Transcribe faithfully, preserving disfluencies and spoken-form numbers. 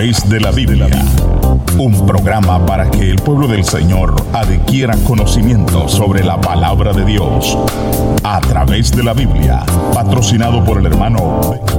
través de la Biblia. Un programa para que el pueblo del Señor adquiera conocimiento sobre la palabra de Dios. A través de la Biblia. Patrocinado por el hermano